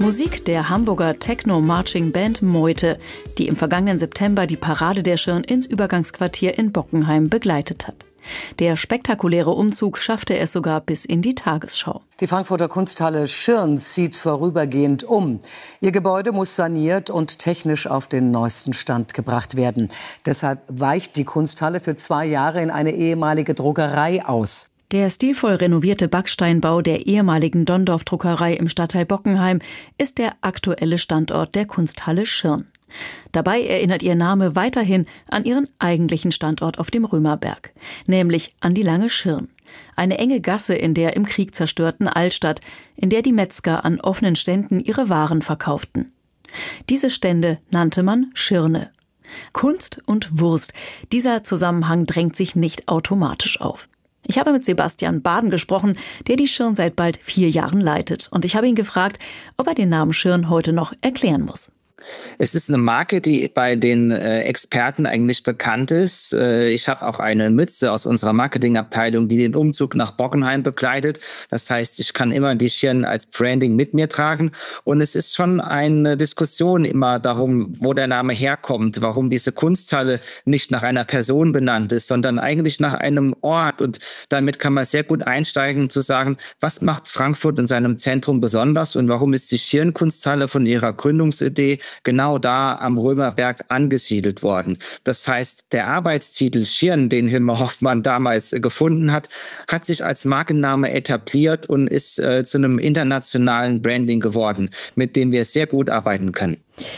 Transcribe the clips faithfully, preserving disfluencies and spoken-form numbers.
Musik der Hamburger Techno-Marching-Band Meute, die im vergangenen September die Parade der Schirn ins Übergangsquartier in Bockenheim begleitet hat. Der spektakuläre Umzug schaffte es sogar bis in die Tagesschau. Die Frankfurter Kunsthalle Schirn zieht vorübergehend um. Ihr Gebäude muss saniert und technisch auf den neuesten Stand gebracht werden. Deshalb weicht die Kunsthalle für zwei Jahre in eine ehemalige Druckerei aus. Der stilvoll renovierte Backsteinbau der ehemaligen Dondorf-Druckerei im Stadtteil Bockenheim ist der aktuelle Standort der Kunsthalle Schirn. Dabei erinnert ihr Name weiterhin an ihren eigentlichen Standort auf dem Römerberg, nämlich an die Lange Schirn. Eine enge Gasse in der im Krieg zerstörten Altstadt, in der die Metzger an offenen Ständen ihre Waren verkauften. Diese Stände nannte man Schirne. Kunst und Wurst, dieser Zusammenhang drängt sich nicht automatisch auf. Ich habe mit Sebastian Baden gesprochen, der die Schirn seit bald vier Jahren leitet. Und ich habe ihn gefragt, ob er den Namen Schirn heute noch erklären muss. Es ist eine Marke, die bei den äh, Experten eigentlich bekannt ist. Äh, ich habe auch eine Mütze aus unserer Marketingabteilung, die den Umzug nach Bockenheim begleitet. Das heißt, ich kann immer die Schirn als Branding mit mir tragen. Und es ist schon eine Diskussion immer darum, wo der Name herkommt, warum diese Kunsthalle nicht nach einer Person benannt ist, sondern eigentlich nach einem Ort. Und damit kann man sehr gut einsteigen, zu sagen, was macht Frankfurt in seinem Zentrum besonders und warum ist die Schirn-Kunsthalle von ihrer Gründungsidee genau da am Römerberg angesiedelt worden. Das heißt, der Arbeitstitel Schirn, den Hilmar Hoffmann damals äh, gefunden hat, hat sich als Markenname etabliert und ist äh, zu einem internationalen Branding geworden, mit dem wir sehr gut arbeiten können.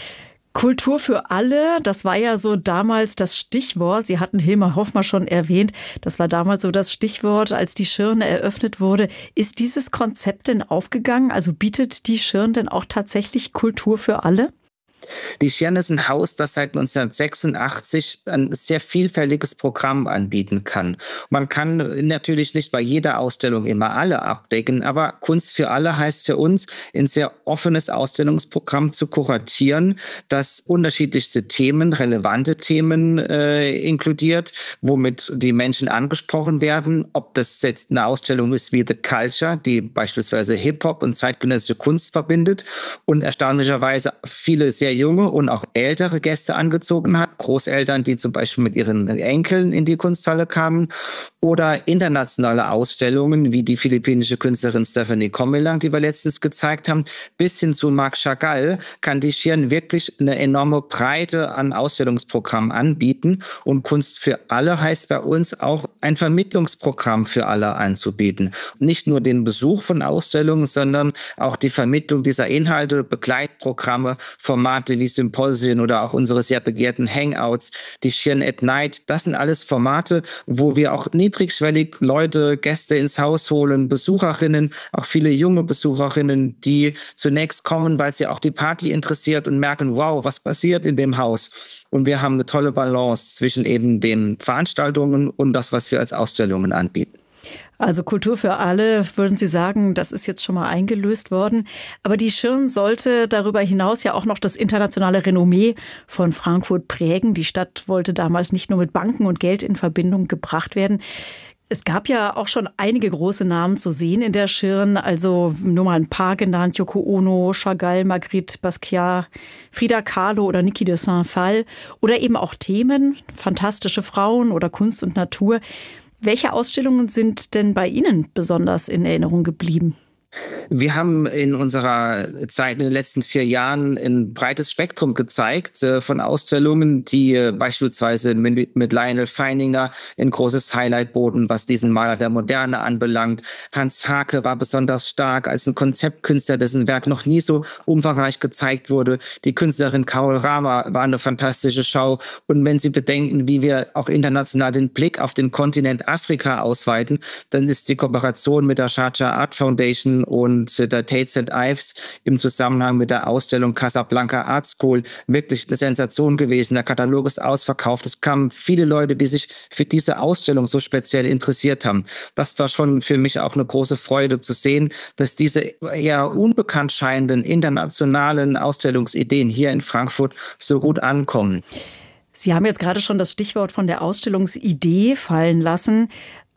Kultur für alle, das war ja so damals das Stichwort. Sie hatten Hilmar Hoffmann schon erwähnt. Das war damals so das Stichwort, als die Schirn eröffnet wurde. Ist dieses Konzept denn aufgegangen? Also bietet die Schirn denn auch tatsächlich Kultur für alle? Die Schirn ist ein Haus, das seit neunzehnhundertsechsundachtzig ein sehr vielfältiges Programm anbieten kann. Man kann natürlich nicht bei jeder Ausstellung immer alle abdecken, aber Kunst für alle heißt für uns, ein sehr offenes Ausstellungsprogramm zu kuratieren, das unterschiedlichste Themen, relevante Themen äh, inkludiert, womit die Menschen angesprochen werden. Ob das jetzt eine Ausstellung ist wie The Culture, die beispielsweise Hip-Hop und zeitgenössische Kunst verbindet und erstaunlicherweise viele sehr junge und auch ältere Gäste angezogen hat. Großeltern, die zum Beispiel mit ihren Enkeln in die Kunsthalle kamen. Oder internationale Ausstellungen, wie die philippinische Künstlerin Stephanie Comilang, die wir letztens gezeigt haben, bis hin zu Marc Chagall, kann die Schirn wirklich eine enorme Breite an Ausstellungsprogrammen anbieten. Und Kunst für alle heißt bei uns auch, ein Vermittlungsprogramm für alle anzubieten. Nicht nur den Besuch von Ausstellungen, sondern auch die Vermittlung dieser Inhalte, Begleitprogramme, Formate wie Symposien oder auch unsere sehr begehrten Hangouts, die Schirn at Night. Das sind alles Formate, wo wir auch niedrigschwellig Leute, Gäste ins Haus holen, Besucherinnen, auch viele junge Besucherinnen, die zunächst kommen, weil sie auch die Party interessiert und merken, wow, was passiert in dem Haus? Und wir haben eine tolle Balance zwischen eben den Veranstaltungen und das, was wir als Ausstellungen anbieten. Also Kultur für alle, würden Sie sagen, das ist jetzt schon mal eingelöst worden. Aber die Schirn sollte darüber hinaus ja auch noch das internationale Renommee von Frankfurt prägen. Die Stadt wollte damals nicht nur mit Banken und Geld in Verbindung gebracht werden. Es gab ja auch schon einige große Namen zu sehen in der Schirn, also nur mal ein paar genannt, Yoko Ono, Chagall, Magritte Basquiat, Frida Kahlo oder Niki de Saint-Phalle oder eben auch Themen, fantastische Frauen oder Kunst und Natur. Welche Ausstellungen sind denn bei Ihnen besonders in Erinnerung geblieben? Wir haben in unserer Zeit in den letzten vier Jahren ein breites Spektrum gezeigt äh, von Ausstellungen, die äh, beispielsweise mit, mit Lionel Feininger ein großes Highlight boten, was diesen Maler der Moderne anbelangt. Hans Haacke war besonders stark als ein Konzeptkünstler, dessen Werk noch nie so umfangreich gezeigt wurde. Die Künstlerin Carol Rama war eine fantastische Schau. Und wenn Sie bedenken, wie wir auch international den Blick auf den Kontinent Afrika ausweiten, dann ist die Kooperation mit der Sharjah Art Foundation und der Tate Sankt Ives im Zusammenhang mit der Ausstellung Casablanca Art School wirklich eine Sensation gewesen. Der Katalog ist ausverkauft. Es kamen viele Leute, die sich für diese Ausstellung so speziell interessiert haben. Das war schon für mich auch eine große Freude zu sehen, dass diese eher unbekannt scheinenden internationalen Ausstellungsideen hier in Frankfurt so gut ankommen. Sie haben jetzt gerade schon das Stichwort von der Ausstellungsidee fallen lassen.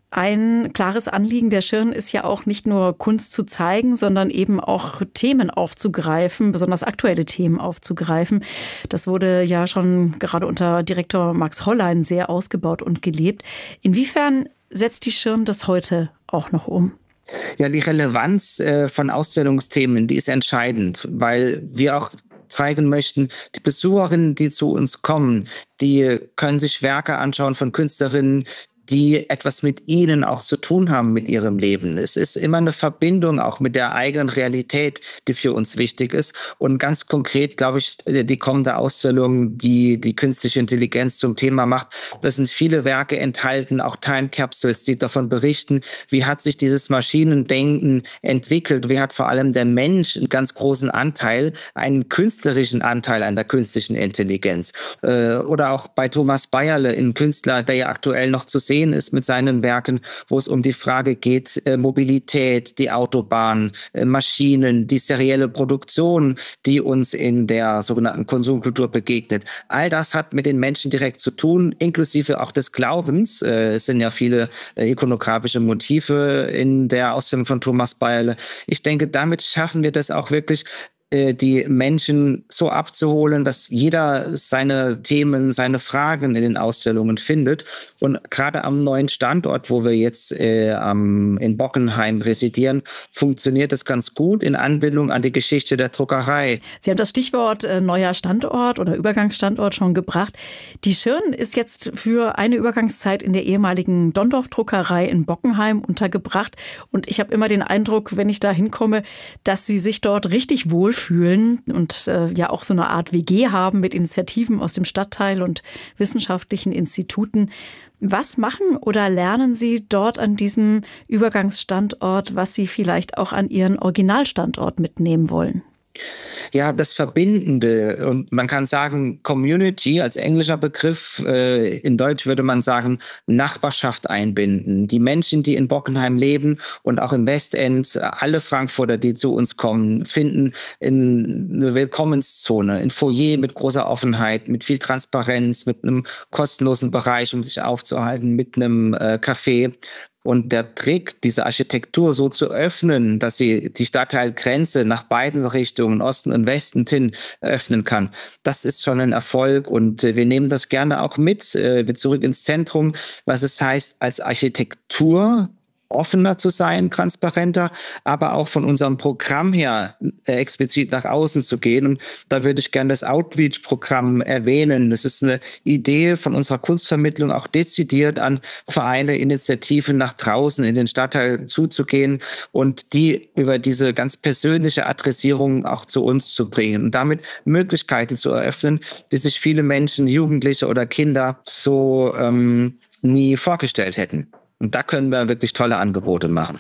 Ein klares Anliegen der Schirn ist ja auch nicht nur Kunst zu zeigen, sondern eben auch Themen aufzugreifen, besonders aktuelle Themen aufzugreifen. Das wurde ja schon gerade unter Direktor Max Hollein sehr ausgebaut und gelebt. Inwiefern setzt die Schirn das heute auch noch um? Ja, die Relevanz äh, von Ausstellungsthemen, die ist entscheidend, weil wir auch zeigen möchten, die Besucherinnen, die zu uns kommen, die können sich Werke anschauen von Künstlerinnen, die etwas mit ihnen auch zu tun haben, mit ihrem Leben. Es ist immer eine Verbindung auch mit der eigenen Realität, die für uns wichtig ist. Und ganz konkret, glaube ich, die kommende Ausstellung, die die künstliche Intelligenz zum Thema macht, da sind viele Werke enthalten, auch Time Capsules, die davon berichten, wie hat sich dieses Maschinendenken entwickelt, wie hat vor allem der Mensch einen ganz großen Anteil, einen künstlerischen Anteil an der künstlichen Intelligenz. Oder auch bei Thomas Bayerle, ein Künstler, der ja aktuell noch zu sehen ist mit seinen Werken, wo es um die Frage geht, äh, Mobilität, die Autobahn, äh, Maschinen, die serielle Produktion, die uns in der sogenannten Konsumkultur begegnet. All das hat mit den Menschen direkt zu tun, inklusive auch des Glaubens. Äh, es sind ja viele äh, ikonografische Motive in der Ausstellung von Thomas Bayerle. Ich denke, damit schaffen wir das auch wirklich, die Menschen so abzuholen, dass jeder seine Themen, seine Fragen in den Ausstellungen findet. Und gerade am neuen Standort, wo wir jetzt äh, am, in Bockenheim residieren, funktioniert das ganz gut in Anbindung an die Geschichte der Druckerei. Sie haben das Stichwort äh, neuer Standort oder Übergangsstandort schon gebracht. Die Schirn ist jetzt für eine Übergangszeit in der ehemaligen Dondorf-Druckerei in Bockenheim untergebracht. Und ich habe immer den Eindruck, wenn ich da hinkomme, dass Sie sich dort richtig wohlfühlen und äh, ja auch so eine Art W G haben mit Initiativen aus dem Stadtteil und wissenschaftlichen Instituten. Was machen oder lernen Sie dort an diesem Übergangsstandort, was Sie vielleicht auch an Ihren Originalstandort mitnehmen wollen? Ja, das Verbindende, und man kann sagen Community als englischer Begriff, äh, in Deutsch würde man sagen Nachbarschaft einbinden. Die Menschen, die in Bockenheim leben und auch im Westend, alle Frankfurter, die zu uns kommen, finden in eine Willkommenszone, ein Foyer mit großer Offenheit, mit viel Transparenz, mit einem kostenlosen Bereich, um sich aufzuhalten, mit einem äh, Café. Und der Trick, diese Architektur so zu öffnen, dass sie die Stadtteilgrenze nach beiden Richtungen, Osten und Westen hin, öffnen kann, das ist schon ein Erfolg. Und wir nehmen das gerne auch mit, wir zurück ins Zentrum, was es heißt, als Architektur offener zu sein, transparenter, aber auch von unserem Programm her äh, explizit nach außen zu gehen. Und da würde ich gerne das Outreach-Programm erwähnen. Das ist eine Idee von unserer Kunstvermittlung, auch dezidiert an Vereine, Initiativen nach draußen in den Stadtteil zuzugehen und die über diese ganz persönliche Adressierung auch zu uns zu bringen und damit Möglichkeiten zu eröffnen, die sich viele Menschen, Jugendliche oder Kinder so ähm, nie vorgestellt hätten. Und da können wir wirklich tolle Angebote machen.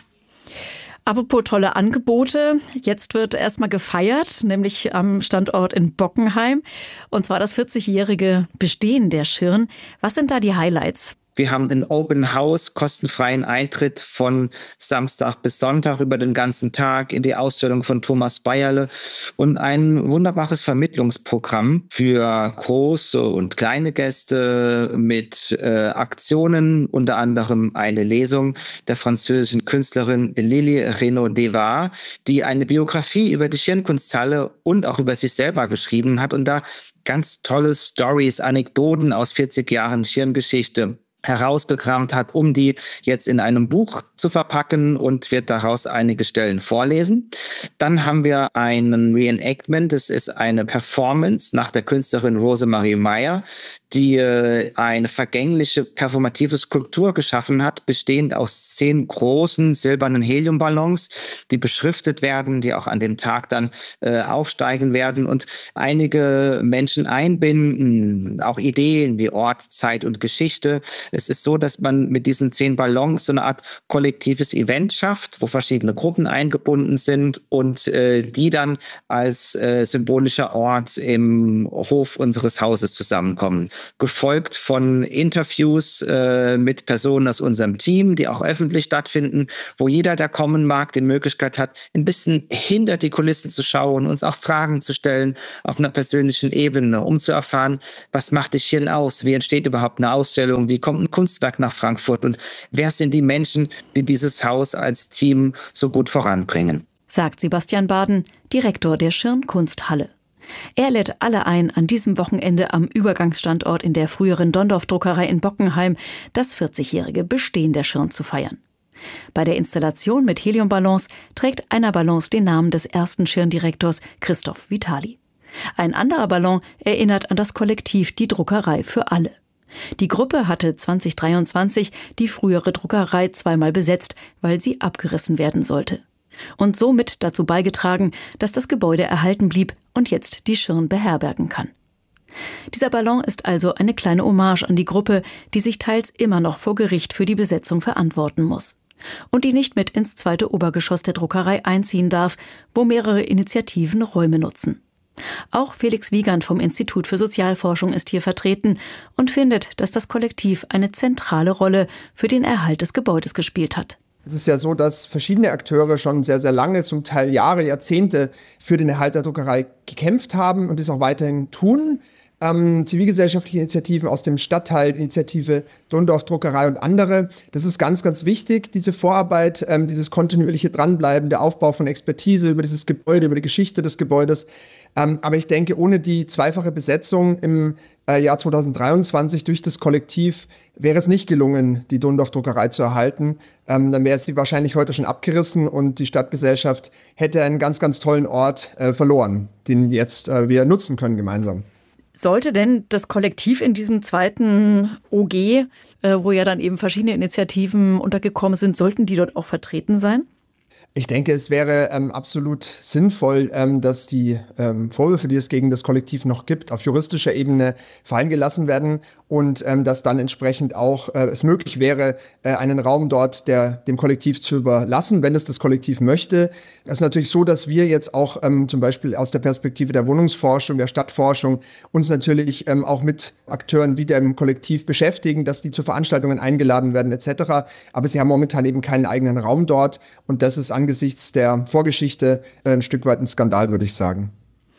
Apropos tolle Angebote, jetzt wird erstmal gefeiert, nämlich am Standort in Bockenheim. Und zwar das vierzigjährige Bestehen der Schirn. Was sind da die Highlights? Wir haben den Open House, kostenfreien Eintritt von Samstag bis Sonntag über den ganzen Tag in die Ausstellung von Thomas Bayerle und ein wunderbares Vermittlungsprogramm für große und kleine Gäste mit äh, Aktionen, unter anderem eine Lesung der französischen Künstlerin Lili Reynaud-Devar, die eine Biografie über die Schirnkunsthalle und auch über sich selber geschrieben hat und da ganz tolle Stories, Anekdoten aus vierzig Jahren Schirngeschichte herausgekramt hat, um die jetzt in einem Buch zu verpacken und wird daraus einige Stellen vorlesen. Dann haben wir einen Reenactment, das ist eine Performance nach der Künstlerin Rosemarie Meyer, die äh, eine vergängliche performative Skulptur geschaffen hat, bestehend aus zehn großen silbernen Heliumballons, die beschriftet werden, die auch an dem Tag dann äh, aufsteigen werden und einige Menschen einbinden, auch Ideen wie Ort, Zeit und Geschichte. Es ist so, dass man mit diesen zehn Ballons so eine Art kollektives Event schafft, wo verschiedene Gruppen eingebunden sind und äh, die dann als äh, symbolischer Ort im Hof unseres Hauses zusammenkommen. gefolgt von Interviews äh, mit Personen aus unserem Team, die auch öffentlich stattfinden, wo jeder, der kommen mag, die Möglichkeit hat, ein bisschen hinter die Kulissen zu schauen, uns auch Fragen zu stellen auf einer persönlichen Ebene, um zu erfahren, was macht die Schirn aus, wie entsteht überhaupt eine Ausstellung, wie kommt ein Kunstwerk nach Frankfurt und wer sind die Menschen, die dieses Haus als Team so gut voranbringen. Sagt Sebastian Baden, Direktor der Schirn Kunsthalle. Er lädt alle ein, an diesem Wochenende am Übergangsstandort in der früheren Dondorf-Druckerei in Bockenheim das vierzigjährige Bestehen der Schirn zu feiern. Bei der Installation mit Heliumballons trägt einer Ballons den Namen des ersten Schirndirektors Christoph Vitali. Ein anderer Ballon erinnert an das Kollektiv Die Druckerei für alle. Die Gruppe hatte zwanzig dreiundzwanzig die frühere Druckerei zweimal besetzt, weil sie abgerissen werden sollte. Und somit dazu beigetragen, dass das Gebäude erhalten blieb und jetzt die Schirn beherbergen kann. Dieser Ballon ist also eine kleine Hommage an die Gruppe, die sich teils immer noch vor Gericht für die Besetzung verantworten muss. Und die nicht mit ins zweite Obergeschoss der Druckerei einziehen darf, wo mehrere Initiativen Räume nutzen. Auch Felix Wiegand vom Institut für Sozialforschung ist hier vertreten und findet, dass das Kollektiv eine zentrale Rolle für den Erhalt des Gebäudes gespielt hat. Es ist ja so, dass verschiedene Akteure schon sehr, sehr lange, zum Teil Jahre, Jahrzehnte für den Erhalt der Druckerei gekämpft haben und es auch weiterhin tun. Ähm, zivilgesellschaftliche Initiativen aus dem Stadtteil, Initiative Dondorf Druckerei und andere. Das ist ganz, ganz wichtig, diese Vorarbeit, ähm, dieses kontinuierliche Dranbleiben, der Aufbau von Expertise über dieses Gebäude, über die Geschichte des Gebäudes. Ähm, aber ich denke, ohne die zweifache Besetzung im äh, Jahr zweitausenddreiundzwanzig durch das Kollektiv wäre es nicht gelungen, die Dondorf Druckerei zu erhalten. Ähm, dann wäre sie wahrscheinlich heute schon abgerissen und die Stadtgesellschaft hätte einen ganz, ganz tollen Ort äh, verloren, den jetzt äh, wir nutzen können gemeinsam. Sollte denn das Kollektiv in diesem zweiten O G, äh, wo ja dann eben verschiedene Initiativen untergekommen sind, sollten die dort auch vertreten sein? Ich denke, es wäre ähm, absolut sinnvoll, ähm, dass die ähm, Vorwürfe, die es gegen das Kollektiv noch gibt, auf juristischer Ebene fallen gelassen werden und ähm, dass dann entsprechend auch äh, es möglich wäre, äh, einen Raum dort der, dem Kollektiv zu überlassen, wenn es das Kollektiv möchte. Es ist natürlich so, dass wir jetzt auch ähm, zum Beispiel aus der Perspektive der Wohnungsforschung, der Stadtforschung uns natürlich ähm, auch mit Akteuren wie dem Kollektiv beschäftigen, dass die zu Veranstaltungen eingeladen werden et cetera. Aber sie haben momentan eben keinen eigenen Raum dort und das ist angesichts der Vorgeschichte ein Stück weit ein Skandal, würde ich sagen.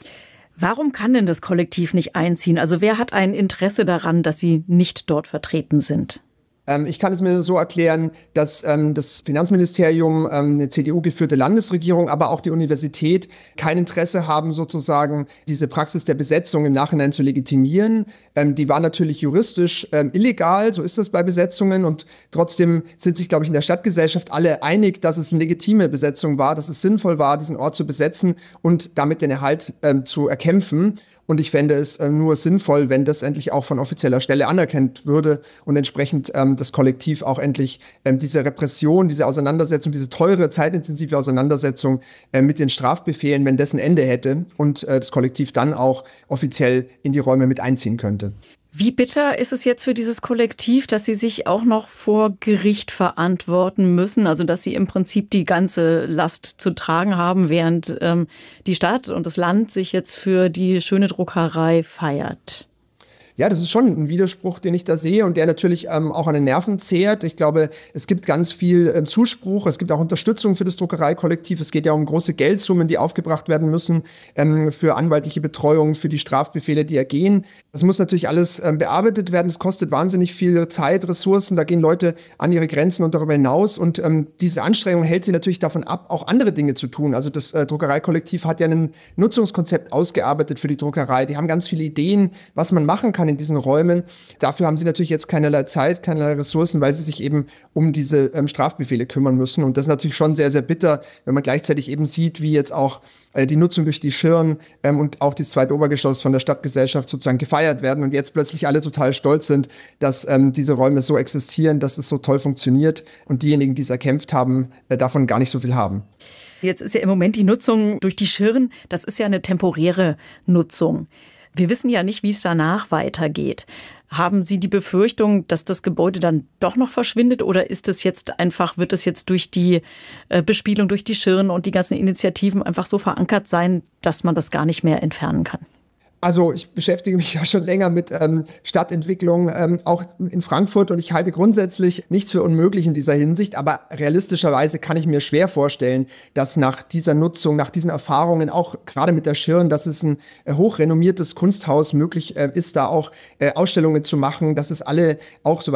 Warum kann denn das Kollektiv nicht einziehen? Also wer hat ein Interesse daran, dass sie nicht dort vertreten sind? Ich kann es mir so erklären, dass ähm, das Finanzministerium, ähm, eine C D U-geführte Landesregierung, aber auch die Universität kein Interesse haben, sozusagen diese Praxis der Besetzung im Nachhinein zu legitimieren. Ähm, die war natürlich juristisch ähm, illegal, so ist das bei Besetzungen. Und trotzdem sind sich, glaube ich, in der Stadtgesellschaft alle einig, dass es eine legitime Besetzung war, dass es sinnvoll war, diesen Ort zu besetzen und damit den Erhalt ähm, zu erkämpfen. Und ich fände es äh, nur sinnvoll, wenn das endlich auch von offizieller Stelle anerkannt würde und entsprechend ähm, das Kollektiv auch endlich ähm, diese Repression, diese Auseinandersetzung, diese teure, zeitintensive Auseinandersetzung äh, mit den Strafbefehlen, wenn das ein Ende hätte und äh, das Kollektiv dann auch offiziell in die Räume mit einziehen könnte. Wie bitter ist es jetzt für dieses Kollektiv, dass sie sich auch noch vor Gericht verantworten müssen, also dass sie im Prinzip die ganze Last zu tragen haben, während ähm, die Stadt und das Land sich jetzt für die schöne Druckerei feiert? Ja, das ist schon ein Widerspruch, den ich da sehe und der natürlich ähm, auch an den Nerven zehrt. Ich glaube, es gibt ganz viel ähm, Zuspruch, es gibt auch Unterstützung für das Druckereikollektiv. Es geht ja um große Geldsummen, die aufgebracht werden müssen ähm, für anwaltliche Betreuung, für die Strafbefehle, die ergehen. Das muss natürlich alles ähm, bearbeitet werden. Es kostet wahnsinnig viel Zeit, Ressourcen. Da gehen Leute an ihre Grenzen und darüber hinaus. Und ähm, diese Anstrengung hält sie natürlich davon ab, auch andere Dinge zu tun. Also das äh, Druckereikollektiv hat ja ein Nutzungskonzept ausgearbeitet für die Druckerei. Die haben ganz viele Ideen, was man machen kann in diesen Räumen. Dafür haben sie natürlich jetzt keinerlei Zeit, keinerlei Ressourcen, weil sie sich eben um diese ähm, Strafbefehle kümmern müssen. Und das ist natürlich schon sehr, sehr bitter, wenn man gleichzeitig eben sieht, wie jetzt auch äh, die Nutzung durch die Schirn ähm, und auch das zweite Obergeschoss von der Stadtgesellschaft sozusagen gefeiert werden und jetzt plötzlich alle total stolz sind, dass ähm, diese Räume so existieren, dass es so toll funktioniert und diejenigen, die es erkämpft haben, äh, davon gar nicht so viel haben. Jetzt ist ja im Moment die Nutzung durch die Schirn, das ist ja eine temporäre Nutzung. Wir wissen ja nicht, wie es danach weitergeht. Haben Sie die Befürchtung, dass das Gebäude dann doch noch verschwindet oder ist es jetzt einfach, wird es jetzt durch die Bespielung, durch die Schirn und die ganzen Initiativen einfach so verankert sein, dass man das gar nicht mehr entfernen kann? Also ich beschäftige mich ja schon länger mit ähm, Stadtentwicklung, ähm, auch in Frankfurt, und ich halte grundsätzlich nichts für unmöglich in dieser Hinsicht, aber realistischerweise kann ich mir schwer vorstellen, dass nach dieser Nutzung, nach diesen Erfahrungen, auch gerade mit der Schirn, dass es ein äh, hochrenommiertes Kunsthaus möglich äh, ist, da auch äh, Ausstellungen zu machen, dass es alle auch, soweit